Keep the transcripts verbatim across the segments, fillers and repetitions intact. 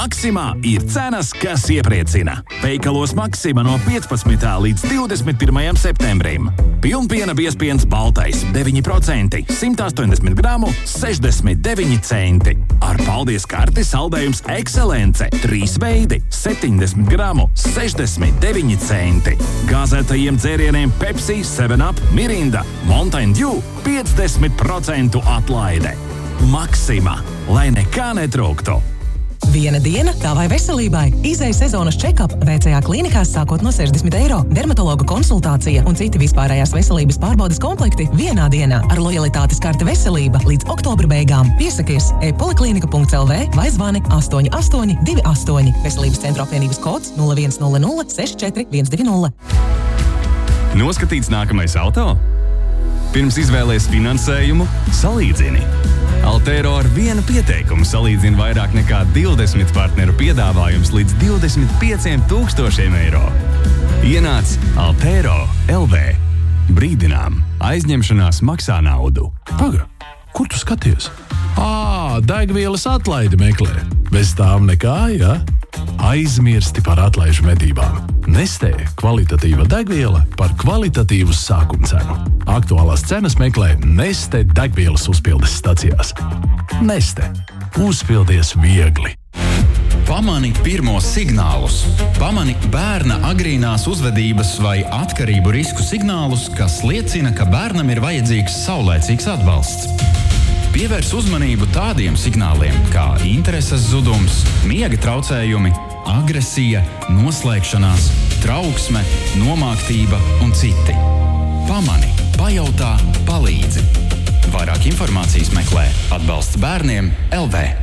Maksimā ir cenas, kas iepriecina. Veikalos Maksima no piecpadsmitā līdz divdesmit pirmajam septembrim. Pilnpiena biezpiens baltais deviņi procenti, simt astoņdesmit gramu, sešdesmit deviņi centi. Ar paldies karti saldējums Excelence, trīs veidi, septiņdesmit gramu, sešdesmit deviņi centi. Gāzētajiem dzērieniem Pepsi, seven up, Mirinda, Mountain Dew, piecdesmit procentu atlaide. Maksima, lai nekā netrūktu. Viena diena tavai veselībai. Izeja sezonas check-up V C A klīnikās sākot no sešdesmit eiro. Dermatologa konsultācija un citi vispārējās veselības pārbaudes komplekti vienā dienā ar lojalitātes karti veselība līdz oktobra beigām. Piesakies e-poliklinika punkts l v vai zvani astoņi astoņi divi astoņi. Veselības centra apvienības kods nulle viens nulle nulle seši četri viens divi nulle. Noskatīts nākamais auto? Pirms izvēlēs finansējumu, salīdzini. Altero ar vienu pieteikumu salīdzina vairāk nekā divdesmit partneru piedāvājums līdz divdesmit pieciem tūkstošiem eiro. Ienāc Altero L V. Brīdinām, aizņemšanās maksā naudu. Paga, kur tu skaties? Ā, degvielas atlaidi meklē. Bez tām nekā, ja? Aizmirsti par atlaižu medībām. Nestē kvalitatīva degviela par kvalitatīvu sākuma cenu. Aktuālās cenas meklē Neste degvielas uzpildes stacijās. Neste. Uzpildies viegli. Pamani pirmos signālus. Pamani bērna agrīnās uzvedības vai atkarību risku signālus, kas liecina, ka bērnam ir vajadzīgs saulēcīgs atbalsts. Pievērs uzmanību tādiem signāliem kā intereses zudums, miega traucējumi, agresija, noslēgšanās, trauksme, nomāktība un citi. Pamani, pajautā, palīdzi. Vairāk informācijas meklē atbalsts bērniem L V.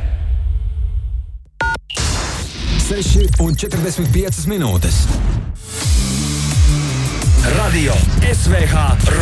seši un četrdesmit piecas minūtes. Radio S V H